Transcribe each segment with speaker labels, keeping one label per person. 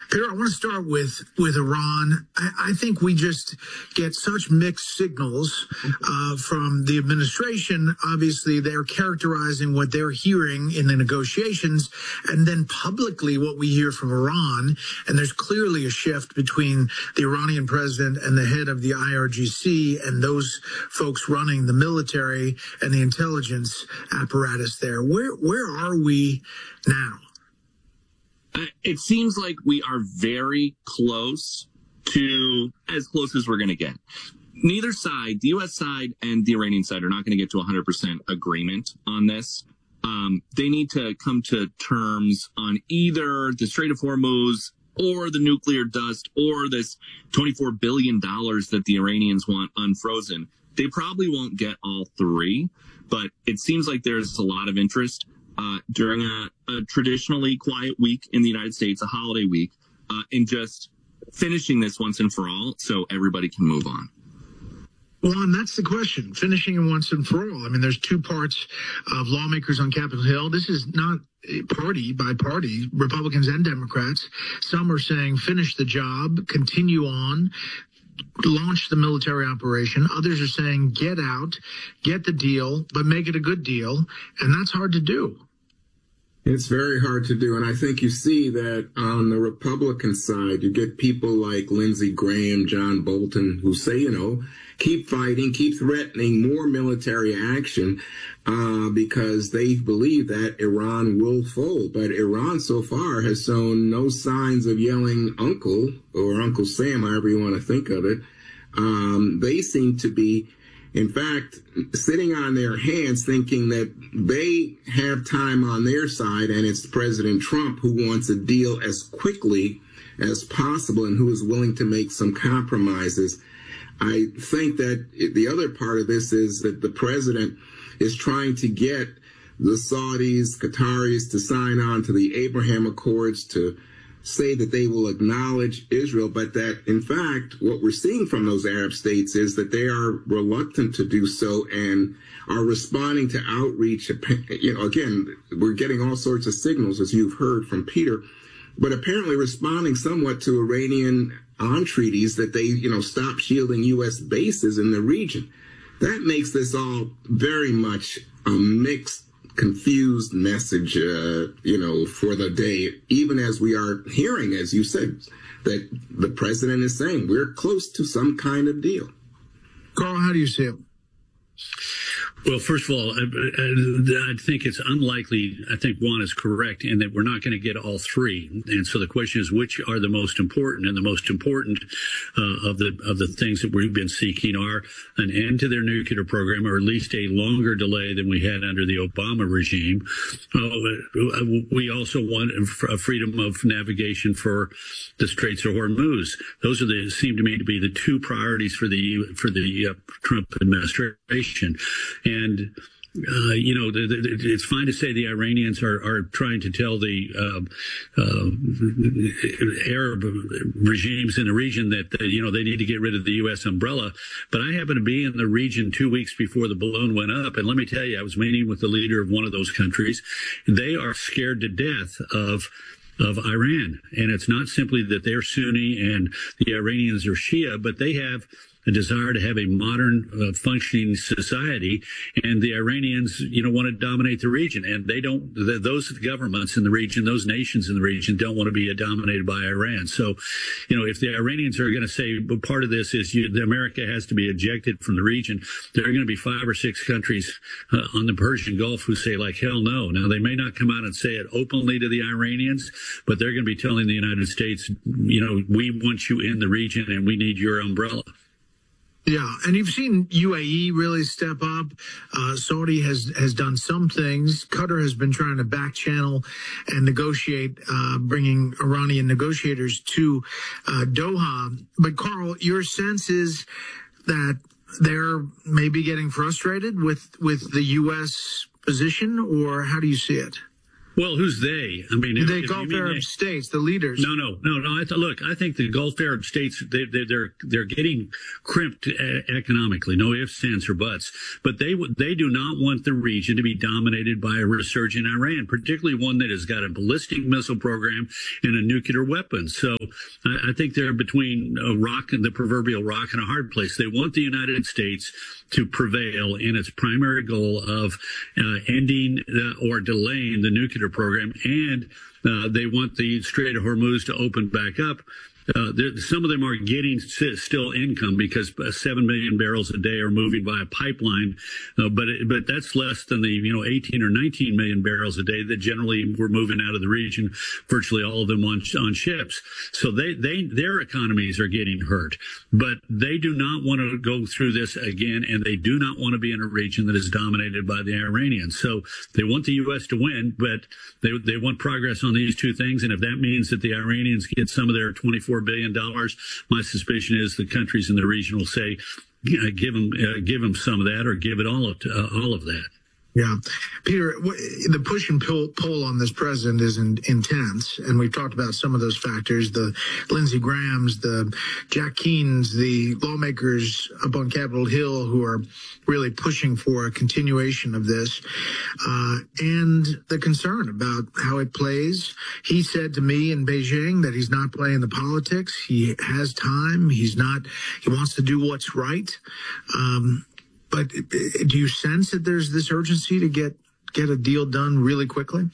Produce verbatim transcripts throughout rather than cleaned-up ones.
Speaker 1: Peter, I want to start with with Iran. I, I think we just get such mixed signals uh, from the administration. Obviously, they're characterizing what they're hearing in the negotiations, and then publicly what we hear from Iran. And there's clearly a shift between the Iranian president and the head of the I R G C and those folks running the military and the intelligence apparatus there. Where where are we now?
Speaker 2: It seems like we are very close to as close as we're going to get. Neither side, the U S side and the Iranian side, are not going to get to one hundred percent agreement on this. Um, they need to come to terms on either the Strait of Hormuz or the nuclear dust or this twenty-four billion dollars that the Iranians want unfrozen. They probably won't get all three, but it seems like there's a lot of interest. Uh, during a, a traditionally quiet week in the United States, a holiday week, uh, in just finishing this once and for all so everybody can move on.
Speaker 1: Well, and that's the question, finishing it once and for all. I mean, there's two parts of lawmakers on Capitol Hill. This is not party by party, Republicans and Democrats. Some are saying finish the job, continue on, launch the military operation. Others are saying get out, get the deal, but make it a good deal. And that's hard to do.
Speaker 3: It's very hard to do. And I think you see that on the Republican side, you get people like Lindsey Graham, John Bolton, who say, you know, keep fighting, keep threatening more military action uh, because they believe that Iran will fold. But Iran so far has shown no signs of yelling uncle or Uncle Sam, however you want to think of it. Um, they seem to be, in fact, sitting on their hands thinking that they have time on their side, and it's President Trump who wants a deal as quickly as possible and who is willing to make some compromises. I think that the other part of this is that the president is trying to get the Saudis, Qataris to sign on to the Abraham Accords, to say that they will acknowledge Israel, but that, in fact, what we're seeing from those Arab states is that they are reluctant to do so and are responding to outreach. You know, again, we're getting all sorts of signals, as you've heard from Peter, but apparently responding somewhat to Iranian entreaties that they, you know, stop shielding U S bases in the region. That makes this all very much a mixed, confused message, uh, you know, for the day, even as we are hearing, as you said, that the president is saying we're close to some kind of deal.
Speaker 1: Carl, how do you see it?
Speaker 4: Well, first of all, I, I, I think it's unlikely. I think Juan is correct in that we're not going to get all three. And so the question is, which are the most important? And the most important uh, of the of the things that we've been seeking are an end to their nuclear program, or at least a longer delay than we had under the Obama regime. Uh, we also want a freedom of navigation for the Straits of Hormuz. Those are the seem to me to be the two priorities for the for the uh, Trump administration. And, uh, you know, the, the, it's fine to say the Iranians are, are trying to tell the uh, uh, Arab regimes in the region that, uh, you know, they need to get rid of the U S umbrella. But I happened to be in the region two weeks before the balloon went up. And let me tell you, I was meeting with the leader of one of those countries. They are scared to death of of Iran. And it's not simply that they're Sunni and the Iranians are Shia, but they have a desire to have a modern, uh, functioning society, and the Iranians, you know, want to dominate the region, and they don't. The, those governments in the region, those nations in the region, don't want to be dominated by Iran. So, you know, if the Iranians are going to say, well, part of this is you, America has to be ejected from the region, there are going to be five or six countries uh, on the Persian Gulf who say, like, hell no. Now, they may not come out and say it openly to the Iranians, but they're going to be telling the United States, you know, we want you in the region and we need your umbrella.
Speaker 1: Yeah, and you've seen U A E really step up. Uh, Saudi has has done some things. Qatar has been trying to back channel and negotiate, uh, bringing Iranian negotiators to uh, Doha. But Carl, your sense is that they're maybe getting frustrated with with the U S position, or how do you see it?
Speaker 4: Well, who's they? I mean,
Speaker 1: The
Speaker 4: if- if
Speaker 1: Gulf
Speaker 4: you mean
Speaker 1: Arab
Speaker 4: they-
Speaker 1: states, the leaders.
Speaker 4: No, no, no, no. I th- look, I think the Gulf Arab states they, they, they're they're getting crimped uh, economically. No ifs, ands, or buts. But they would they do not want the region to be dominated by a resurgent Iran, particularly one that has got a ballistic missile program and a nuclear weapon. So I, I think they're between a rock and the proverbial rock and a hard place. They want the United States to prevail in its primary goal of uh, ending uh, or delaying the nuclear program, and uh, they want the Strait of Hormuz to open back up. Uh, there, some of them are getting s- still income because uh, seven million barrels a day are moving via pipeline, uh, but it, but that's less than the you know eighteen or nineteen million barrels a day that generally were moving out of the region. Virtually all of them on on ships. So they they their economies are getting hurt, but they do not want to go through this again, and they do not want to be in a region that is dominated by the Iranians. So they want the U S to win, but they they want progress on these two things, and if that means that the Iranians get some of their twenty-four billion dollars, my suspicion is the countries in the region will say, uh, give them, uh, give them some of that, or give it all of, uh, all of that.
Speaker 1: Yeah. Peter, the push and pull, pull on this president is in, intense, and we've talked about some of those factors, the Lindsey Grahams, the Jack Keanes, the lawmakers up on Capitol Hill who are really pushing for a continuation of this, uh, and the concern about how it plays. He said to me in Beijing that he's not playing the politics. He has time. He's not, he wants to do what's right. Um, But do you sense that there's this urgency to get get a deal done really quickly?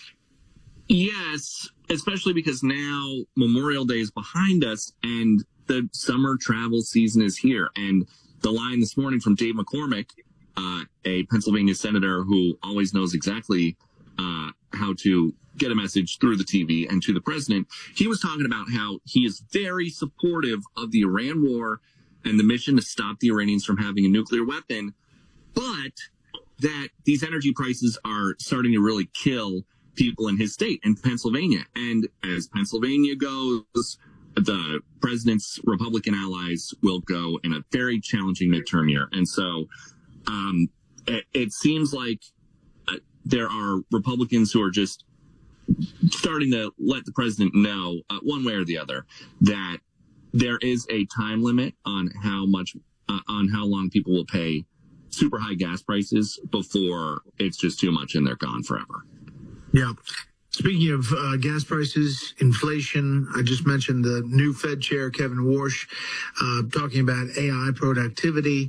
Speaker 2: Yes, especially because now Memorial Day is behind us and the summer travel season is here. And the line this morning from Dave McCormick, uh, a Pennsylvania senator who always knows exactly uh, how to get a message through the T V and to the president, he was talking about how he is very supportive of the Iran war and the mission to stop the Iranians from having a nuclear weapon, but that these energy prices are starting to really kill people in his state, in Pennsylvania. And as Pennsylvania goes, the president's Republican allies will go in a very challenging midterm year. And so um, it, it seems like uh, there are Republicans who are just starting to let the president know, uh, one way or the other, that there is a time limit on how much, uh, on how long people will pay super high gas prices before it's just too much and they're gone forever.
Speaker 1: Yeah. Speaking of uh, gas prices, inflation, I just mentioned the new Fed chair, Kevin Warsh, uh, talking about A I productivity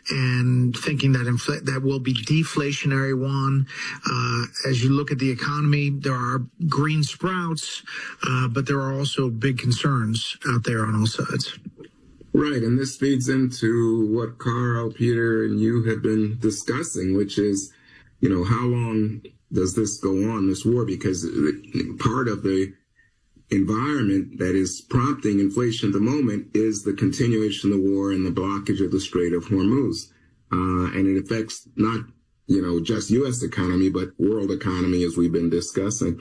Speaker 1: and thinking that infl- that will be deflationary, Juan. Uh, as you look at the economy, there are green sprouts, uh, but there are also big concerns out there on all sides.
Speaker 3: Right, and this feeds into what Carl, Peter, and you have been discussing, which is, you know, how long does this go on, this war? Because part of the environment that is prompting inflation at the moment is the continuation of the war and the blockage of the Strait of Hormuz. Uh, and it affects not, you know, just U S economy, but world economy, as we've been discussing.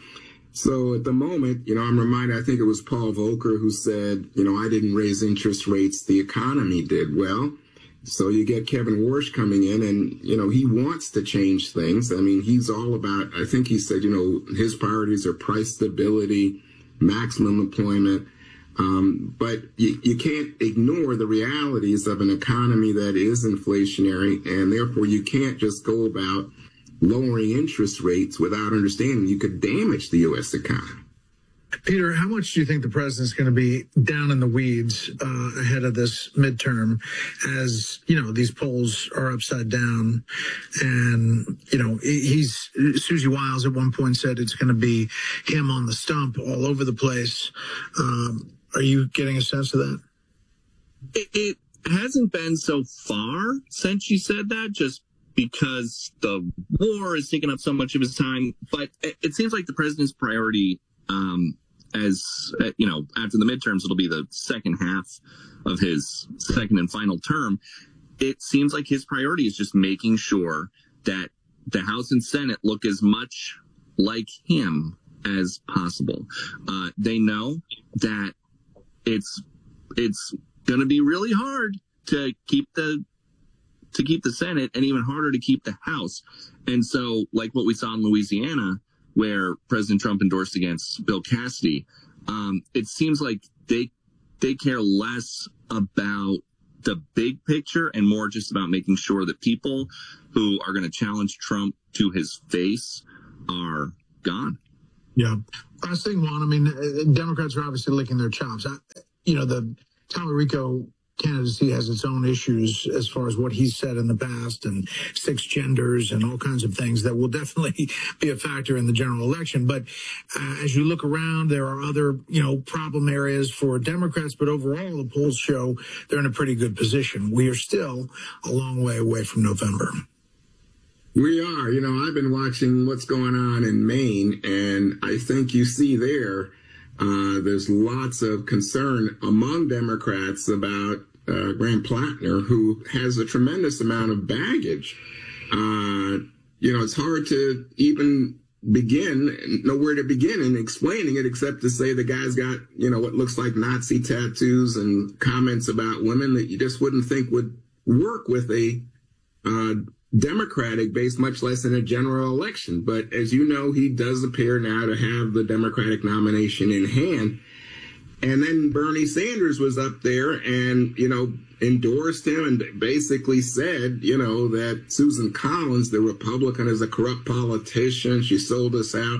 Speaker 3: So at the moment, you know, I'm reminded, I think it was Paul Volcker who said, you know, I didn't raise interest rates, the economy did. Well, so you get Kevin Warsh coming in and, you know, he wants to change things. I mean, he's all about, I think he said, you know, his priorities are price stability, maximum employment. Um, but you, you can't ignore the realities of an economy that is inflationary, and therefore you can't just go about lowering interest rates without understanding you could damage the U S economy.
Speaker 1: Peter, how much do you think the president's going to be down in the weeds uh, ahead of this midterm as, you know, these polls are upside down? And, you know, he's Susie Wiles at one point said it's going to be him on the stump all over the place. Um, are you getting a sense of that?
Speaker 2: It, it hasn't been so far since she said that, just because the war is taking up so much of his time. But it, it seems like the president's priority, um, as uh, you know, after the midterms, it'll be the second half of his second and final term. It seems like his priority is just making sure that the House and Senate look as much like him as possible. Uh, they know that it's it's going to be really hard to keep the to keep the Senate, and even harder to keep the House. And so, like what we saw in Louisiana, where President Trump endorsed against Bill Cassidy. Um, it seems like they they care less about the big picture and more just about making sure that people who are going to challenge Trump to his face are gone.
Speaker 1: Yeah. Last thing, Juan, I mean, Democrats are obviously licking their chops. I, you know, the Tallarico candidacy has its own issues as far as what he's said in the past and six genders and all kinds of things that will definitely be a factor in the general election. But uh, as you look around, there are other, you know, problem areas for Democrats. But overall, the polls show they're in a pretty good position. We are still a long way away from November.
Speaker 3: We are. You know, I've been watching what's going on in Maine, and I think you see there Uh, there's lots of concern among Democrats about uh, Graham Plattner, who has a tremendous amount of baggage. Uh, you know, it's hard to even begin, know where to begin in explaining it, except to say the guy's got, you know, what looks like Nazi tattoos and comments about women that you just wouldn't think would work with a uh, Democratic base, much less in a general election. But as you know, he does appear now to have the Democratic nomination in hand. And then Bernie Sanders was up there and, you know, endorsed him and basically said, you know, that Susan Collins, the Republican, is a corrupt politician. She sold us out.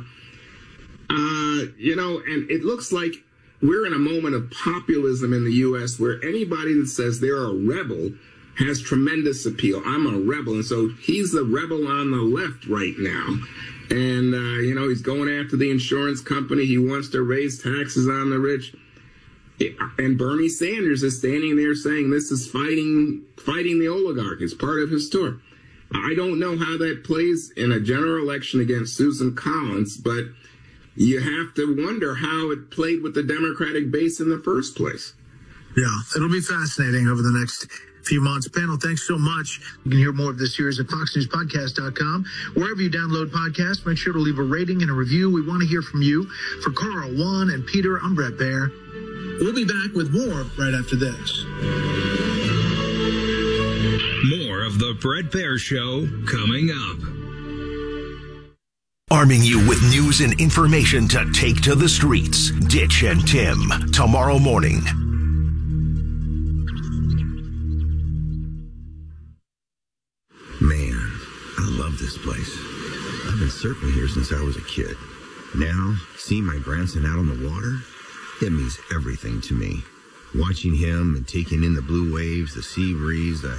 Speaker 3: Uh, you know, and it looks like we're in a moment of populism in the U S where anybody that says they're a rebel has tremendous appeal. I'm a rebel. And so he's the rebel on the left right now. And, uh, you know, he's going after the insurance company. He wants to raise taxes on the rich. And Bernie Sanders is standing there saying this is fighting fighting the oligarch. It's part of his tour. I don't know how that plays in a general election against Susan Collins, but you have to wonder how it played with the Democratic base in the first place.
Speaker 1: Yeah, it'll be fascinating over the next few months. Panel, thanks so much. You can hear more of this series at fox news podcast dot com. Wherever you download podcasts, make sure to leave a rating and a review. We want to hear from you. For Carl, Juan, and Peter, I'm Brett Baer. We'll be back with more right after this.
Speaker 5: More of the Brett Baer Show coming up.
Speaker 6: Arming you with news and information to take to the streets. Ditch and Tim, tomorrow morning.
Speaker 7: Man, I love this place. I've been surfing here since I was a kid. Now, seeing my grandson out on the water, it means everything to me. Watching him and taking in the blue waves, the sea breeze, the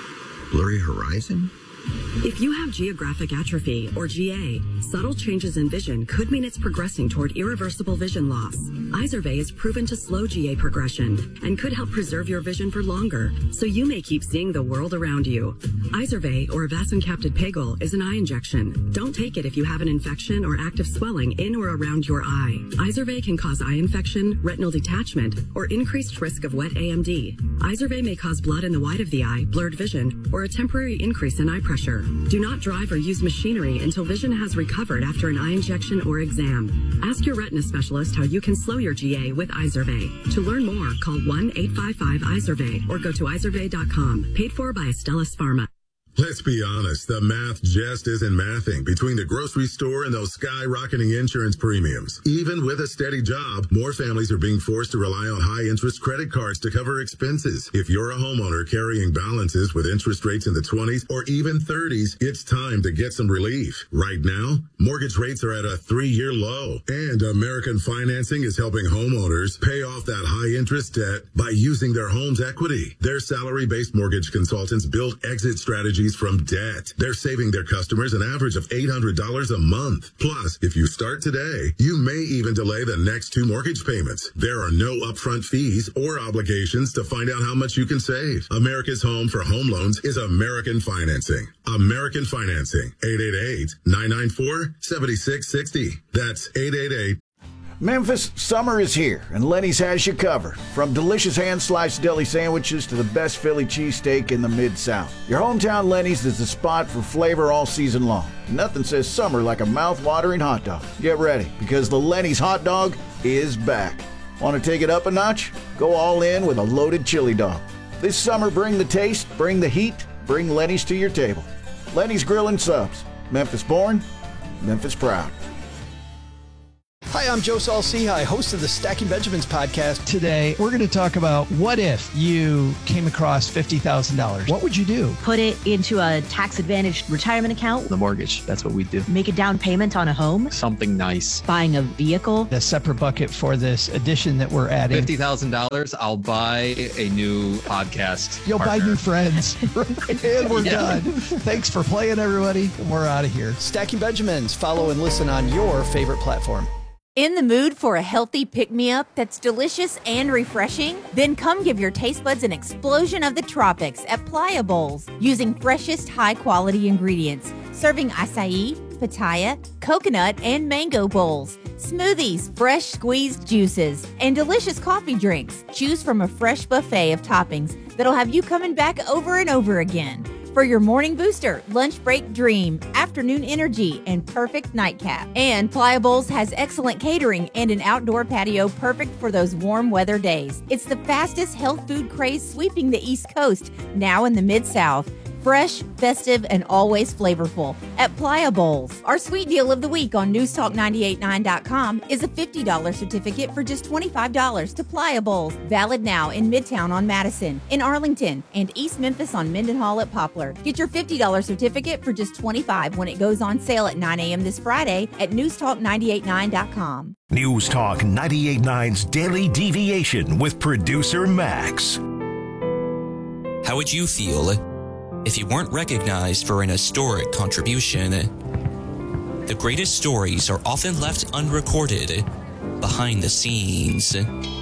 Speaker 7: blurry horizon.
Speaker 8: If you have geographic atrophy, or G A, subtle changes in vision could mean it's progressing toward irreversible vision loss. Izervay is proven to slow G A progression and could help preserve your vision for longer, so you may keep seeing the world around you. Izervay, or avacincaptad pegol, is an eye injection. Don't take it if you have an infection or active swelling in or around your eye. Izervay can cause eye infection, retinal detachment, or increased risk of wet A M D. Izervay may cause blood in the white of the eye, blurred vision, or a temporary increase in eye pressure. Do not drive or use machinery until vision has recovered after an eye injection or exam. Ask your retina specialist how you can slow your G A with Izervay. To learn more, call one eight five five Izervay or go to izervay dot com. Paid for by Astellas Pharma.
Speaker 9: Let's be honest, the math just isn't mathing between the grocery store and those skyrocketing insurance premiums. Even with a steady job, more families are being forced to rely on high-interest credit cards to cover expenses. If you're a homeowner carrying balances with interest rates in the twenties or even thirties, it's time to get some relief. Right now, mortgage rates are at a three-year low, and American Financing is helping homeowners pay off that high-interest debt by using their home's equity. Their salary-based mortgage consultants build exit strategies from debt. They're saving their customers an average of eight hundred dollars a month. Plus, if you start today, you may even delay the next two mortgage payments. There are no upfront fees or obligations to find out how much you can save. America's home for home loans is American Financing. American Financing. eight eight eight, nine nine four, seven six six zero. That's eight eight eight.
Speaker 10: Memphis, summer is here, and Lenny's has you covered. From delicious hand-sliced deli sandwiches to the best Philly cheesesteak in the Mid-South. Your hometown Lenny's is the spot for flavor all season long. Nothing says summer like a mouth-watering hot dog. Get ready, because the Lenny's hot dog is back. Want to take it up a notch? Go all in with a loaded chili dog. This summer, bring the taste, bring the heat, bring Lenny's to your table. Lenny's Grill and Subs. Memphis born, Memphis proud.
Speaker 11: Hi, I'm Joe Saul-Sehy, host of the Stacking Benjamins podcast.
Speaker 12: Today, we're going to talk about what if you came across fifty thousand dollars? What would you do?
Speaker 13: Put it into a tax-advantaged retirement account.
Speaker 12: The mortgage, that's what we do.
Speaker 13: Make a down payment on a home.
Speaker 12: Something nice.
Speaker 13: Buying a vehicle.
Speaker 12: A separate bucket for this addition that we're adding.
Speaker 14: fifty thousand dollars, I'll buy a new podcast
Speaker 12: You'll
Speaker 14: partner.
Speaker 12: buy new friends. And we're yeah. done. Thanks for playing, everybody. We're out of here.
Speaker 11: Stacking Benjamins. Follow and listen on your favorite platform.
Speaker 15: In the mood for a healthy pick-me-up that's delicious and refreshing? Then come give your taste buds an explosion of the tropics at Playa Bowls. Using freshest, high-quality ingredients. Serving acai, pitaya, coconut, and mango bowls. Smoothies, fresh squeezed juices, and delicious coffee drinks. Choose from a fresh buffet of toppings that'll have you coming back over and over again. For your morning booster, lunch break dream, afternoon energy, and perfect nightcap. And Playa Bowls has excellent catering and an outdoor patio perfect for those warm weather days. It's the fastest health food craze sweeping the East Coast, now in the Mid-South. Fresh, festive, and always flavorful at Playa Bowls. Our sweet deal of the week on news talk nine eight nine dot com is a fifty dollars certificate for just twenty-five dollars to Playa Bowls. Valid now in Midtown on Madison, in Arlington, and East Memphis on Mendenhall at Poplar. Get your fifty dollars certificate for just twenty-five dollars when it goes on sale at nine a.m. this Friday at news talk nine eight nine dot com.
Speaker 6: News Talk ninety-eight point nine's Daily Deviation with producer Max.
Speaker 16: How would you feel if you weren't recognized for an historic contribution? The greatest stories are often left unrecorded behind the scenes.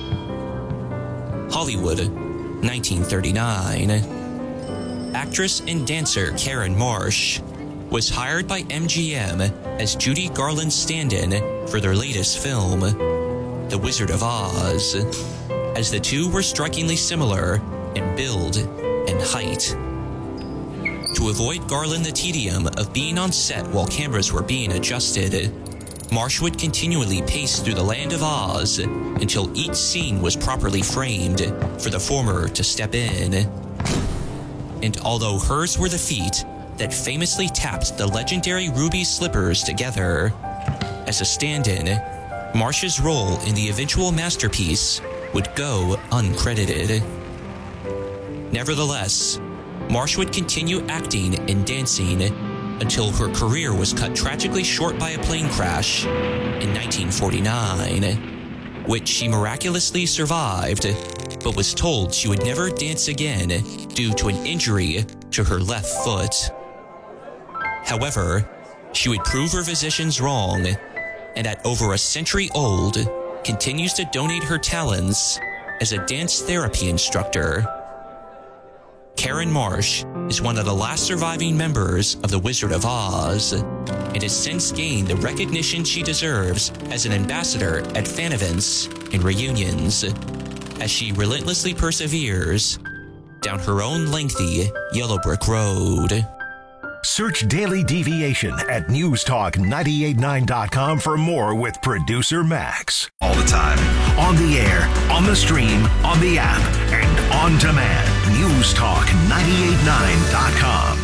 Speaker 16: Hollywood, nineteen thirty-nine. Actress and dancer Karen Marsh was hired by M G M as Judy Garland's stand-in for their latest film, The Wizard of Oz, as the two were strikingly similar in build and height. To avoid Garland the tedium of being on set while cameras were being adjusted, Marsh would continually pace through the land of Oz until each scene was properly framed for the former to step in. And although hers were the feet that famously tapped the legendary ruby slippers together, as a stand-in, Marsh's role in the eventual masterpiece would go uncredited. Nevertheless, Marsh would continue acting and dancing until her career was cut tragically short by a plane crash in nineteen forty-nine, which she miraculously survived, but was told she would never dance again due to an injury to her left foot. However, she would prove her physicians wrong, and at over a century old, continues to donate her talents as a dance therapy instructor. Karen Marsh is one of the last surviving members of The Wizard of Oz, and has since gained the recognition she deserves as an ambassador at fan events and reunions, as she relentlessly perseveres down her own lengthy yellow brick road.
Speaker 6: Search Daily Deviation at news talk nine eight nine dot com for more with producer Max. All the time, on the air, on the stream, on the app, and on demand. news talk nine eight nine dot com.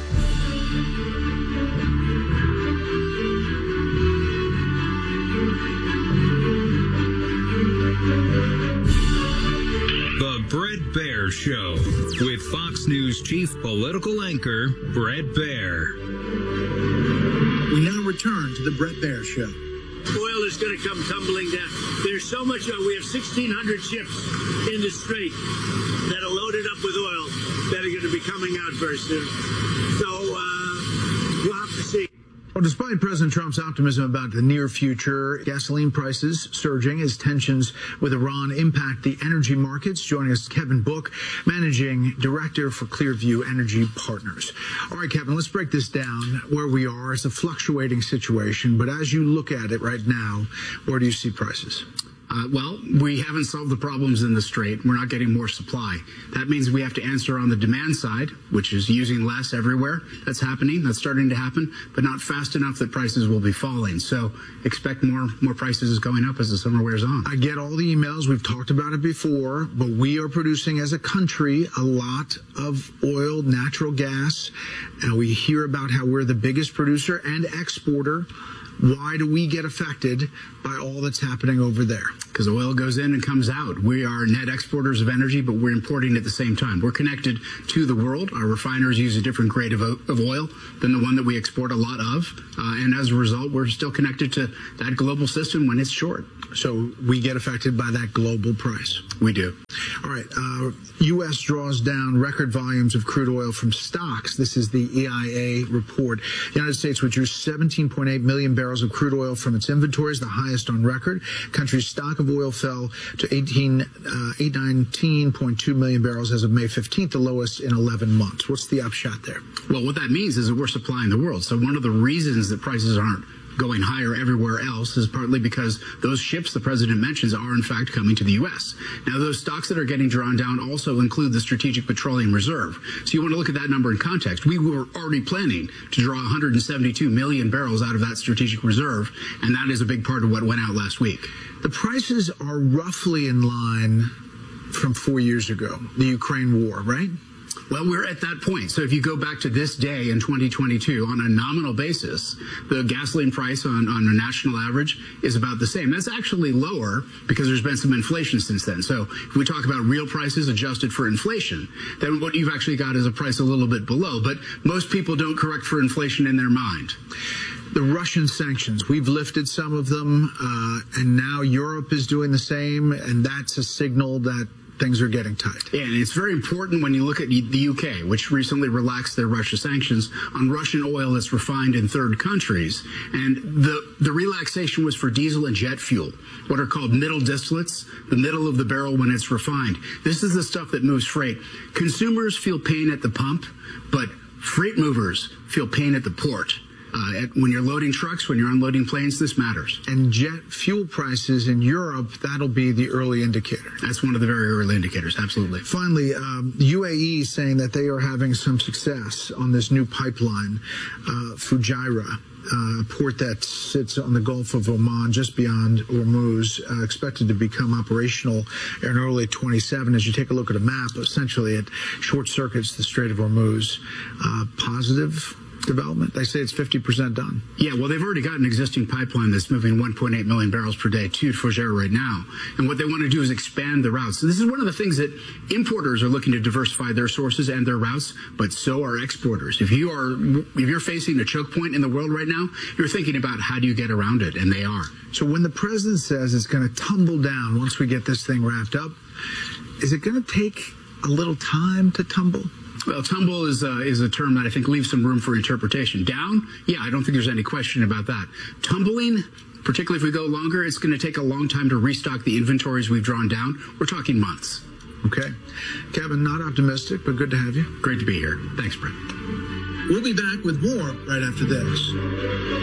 Speaker 5: The Bret Baier Show with Fox News chief political anchor Bret Baier.
Speaker 1: We now return to the Bret Baier Show.
Speaker 17: Oil is going to come tumbling down. There's so much oil. We have sixteen hundred ships in the strait that are loaded up with oil that are going to be coming out very soon. So uh, we'll have to see.
Speaker 1: Well, despite President Trump's optimism about the near future, gasoline prices surging as tensions with Iran impact the energy markets. Joining us, Kevin Book, Managing Director for Clearview Energy Partners. All right, Kevin, let's break this down. Where we are is a fluctuating situation, but as you look at it right now, where do you see prices?
Speaker 18: Uh, well, we haven't solved the problems in the Strait. We're not getting more supply. That means we have to answer on the demand side, which is using less everywhere. That's happening. That's starting to happen, but not fast enough that prices will be falling. So expect more more prices going up as the summer wears on.
Speaker 1: I get all the emails. We've talked about it before, but we are producing as a country a lot of oil, natural gas, and we hear about how we're the biggest producer and exporter Why do we get affected by all that's happening over there?
Speaker 18: Because oil goes in and comes out. We are net exporters of energy, but we're importing at the same time. We're connected to the world. Our refiners use a different grade of, of oil than the one that we export a lot of. Uh, and as a result, we're still connected to that global system when it's short.
Speaker 1: So we get affected by that global price.
Speaker 18: We do.
Speaker 1: All right. Uh, U S draws down record volumes of crude oil from stocks. This is the E I A report. The United States withdrew seventeen point eight million barrels of crude oil from its inventories, the highest on record. Country's stock of oil fell to eighteen, uh, eight hundred nineteen point two million barrels as of May fifteenth, the lowest in eleven months. What's the upshot there?
Speaker 18: Well, what that means is that we're supplying the world. So one of the reasons that prices aren't going higher everywhere else is partly because those ships the president mentions are in fact coming to the U S. Now, those stocks that are getting drawn down also include the Strategic Petroleum Reserve. So you want to look at that number in context. We were already planning to draw one hundred seventy-two million barrels out of that Strategic Reserve, and that is a big part of what went out last week.
Speaker 1: The prices are roughly in line from four years ago, the Ukraine war, right?
Speaker 18: Well, we're at that point. So if you go back to this day in twenty twenty-two, on a nominal basis, the gasoline price on, on a national average is about the same. That's actually lower because there's been some inflation since then. So if we talk about real prices adjusted for inflation, then what you've actually got is a price a little bit below. But most people don't correct for inflation in their mind.
Speaker 1: The Russian sanctions, we've lifted some of them, uh, and now Europe is doing the same, and that's a signal that things are getting tight.
Speaker 18: Yeah, and it's very important when you look at the U K, which recently relaxed their Russia sanctions on Russian oil that's refined in third countries. And the, the relaxation was for diesel and jet fuel, what are called middle distillates, the middle of the barrel when it's refined. This is the stuff that moves freight. Consumers feel pain at the pump, but freight movers feel pain at the port. Uh, at, when you're loading trucks, when you're unloading planes, this matters.
Speaker 1: And jet fuel prices in Europe, that'll be the early indicator.
Speaker 18: That's one of the very early indicators, absolutely.
Speaker 1: Finally, um, U A E saying that they are having some success on this new pipeline, uh, Fujairah, uh, a port that sits on the Gulf of Oman, just beyond Hormuz, uh, expected to become operational in early twenty-seven. As you take a look at a map, essentially it short circuits the Strait of Hormuz. Uh, positive development. They say it's fifty percent done.
Speaker 18: Yeah, well, they've already got an existing pipeline that's moving one point eight million barrels per day to Fujairah right now. And what they want to do is expand the routes. So this is one of the things that importers are looking to diversify their sources and their routes, but so are exporters. If you are, if you're facing a choke point in the world right now, you're thinking about how do you get around it, and they are.
Speaker 1: So when the president says it's going to tumble down once we get this thing wrapped up, is it going to take a little time to tumble?
Speaker 18: Well, tumble is uh, is a term that I think leaves some room for interpretation. Down? Yeah, I don't think there's any question about that. Tumbling, particularly if we go longer, it's going to take a long time to restock the inventories we've drawn down. We're talking months.
Speaker 1: Okay. Kevin, not optimistic, but good to have you.
Speaker 18: Great to be here. Thanks, Brent.
Speaker 1: We'll be back with more right after this.